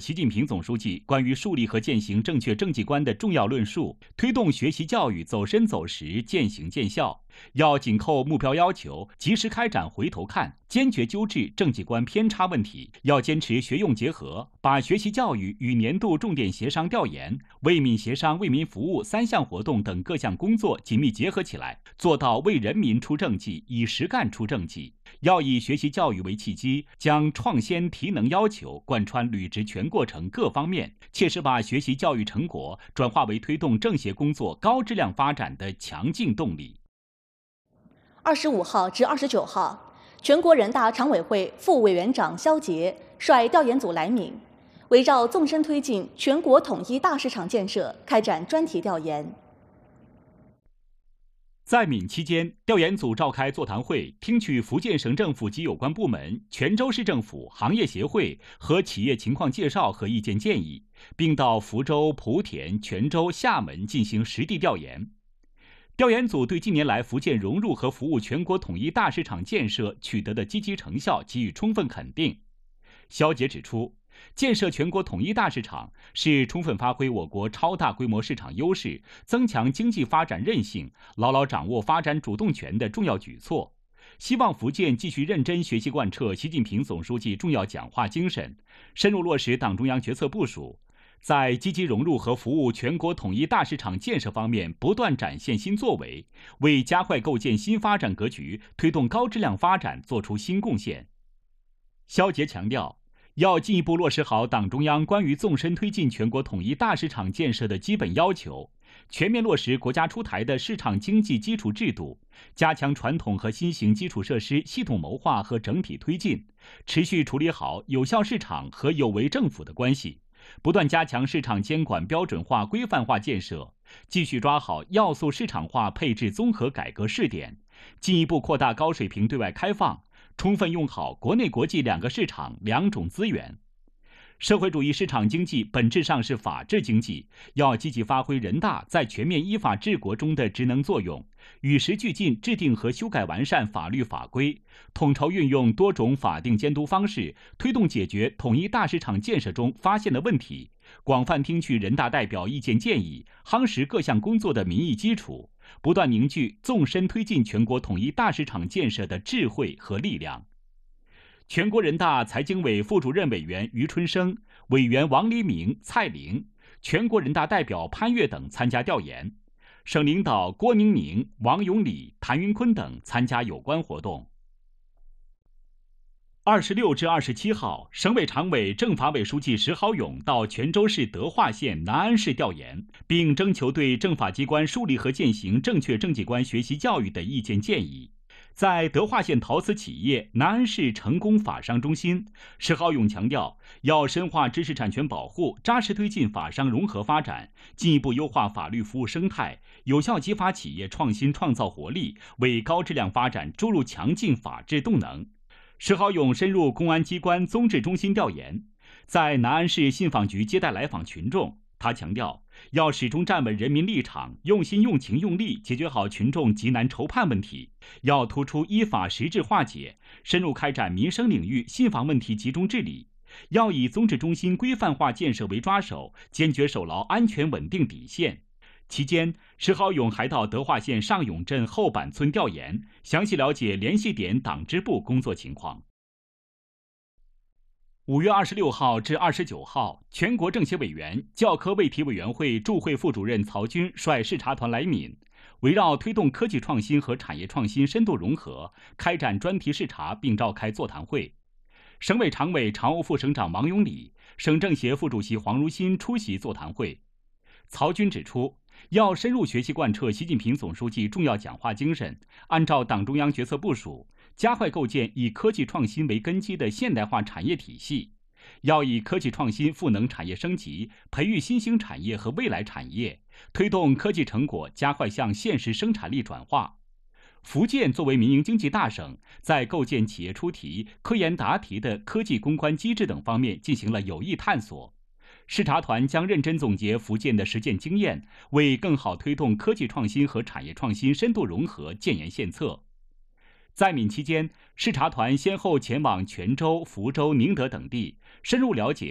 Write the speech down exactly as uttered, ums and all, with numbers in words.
习近平总书记关于树立和践行正确政绩观的重要论述，推动学习教育走深走实、渐行渐效。要紧扣目标要求，及时开展回头看，坚决纠治政绩观偏差问题。要坚持学用结合，把学习教育与年度重点协商调研、为民协商、为民服务三项活动等各项工作紧密结合起来，做到为人民出政绩，以实干出政绩。要以学习教育为契机，将创先提能要求贯穿履职全过程各方面，切实把学习教育成果转化为推动政协工作高质量发展的强劲动力。 二十五号至二十九号，全国人大常委会副委员长肖捷率调研组来闽，围绕纵深推进全国统一大市场建设开展专题调研。 在闽期间，调研组召开座谈会，听取福建省政府及有关部门、泉州市政府、行业协会和企业情况介绍和意见建议，并到福州、莆田、泉州、厦门进行实地调研。调研组对近年来福建融入和服务全国统一大市场建设取得的积极成效给予充分肯定。肖捷指出，建设全国统一大市场是充分发挥我国超大规模市场优势、增强经济发展韧性、牢牢掌握发展主动权的重要举措。希望福建继续认真学习贯彻习近平总书记重要讲话精神，深入落实党中央决策部署，在积极融入和服务全国统一大市场建设方面不断展现新作为，为加快构建新发展格局、推动高质量发展作出新贡献。肖捷强调，要进一步落实好党中央关于纵深推进全国统一大市场建设的基本要求，全面落实国家出台的市场经济基础制度，加强传统和新型基础设施系统谋划和整体推进，持续处理好有效市场和有为政府的关系，不断加强市场监管标准化、规范化建设，继续抓好要素市场化配置综合改革试点，进一步扩大高水平对外开放，充分用好国内国际两个市场两种资源。社会主义市场经济本质上是法治经济，要积极发挥人大在全面依法治国中的职能作用，与时俱进制定和修改完善法律法规，统筹运用多种法定监督方式，推动解决统一大市场建设中发现的问题，广泛听取人大代表意见建议，夯实各项工作的民意基础，不断凝聚纵深推进全国统一大市场建设的智慧和力量。全国人大财经委副主任委员余春生、委员王黎明、蔡玲、全国人大代表潘岳等参加调研，省领导郭宁宁、王永礼、谭云坤等参加有关活动。二十六至二十七号，省委常委、政法委书记石豪勇到泉州市德化县南安市调研，并征求对政法机关树立和践行正确政绩观学习教育的意见建议。在德化县陶瓷企业南安市成功法商中心，石豪勇强调，要深化知识产权保护，扎实推进法商融合发展，进一步优化法律服务生态，有效激发企业创新创造活力，为高质量发展注入强劲法治动能。石豪勇深入公安机关综治中心调研，在南安市信访局接待来访群众。他强调，要始终站稳人民立场，用心用情用力解决好群众急难愁盼问题，要突出依法实质化解，深入开展民生领域信访问题集中治理，要以综治中心规范化建设为抓手，坚决守牢安全稳定底线。期间，石豪勇还到德化县上永镇后板村调研，详细了解联系点党支部工作情况。五月二十六号至二十九号，全国政协委员、教科卫体委员会驻会副主任曹军率视察团来闽，围绕推动科技创新和产业创新深度融合，开展专题视察并召开座谈会。省委常委、常务副省长王永礼、省政协副主席黄如新出席座谈会。曹军指出，要深入学习贯彻习近平总书记重要讲话精神，按照党中央决策部署，加快构建以科技创新为根基的现代化产业体系，要以科技创新赋能产业升级，培育新兴产业和未来产业，推动科技成果加快向现实生产力转化。福建作为民营经济大省，在构建企业出题、科研答题的科技攻关机制等方面进行了有益探索。视察团将认真总结福建的实践经验，为更好推动科技创新和产业创新深度融合建言献策。在闽期间，视察团先后前往泉州、福州、宁德等地，深入了解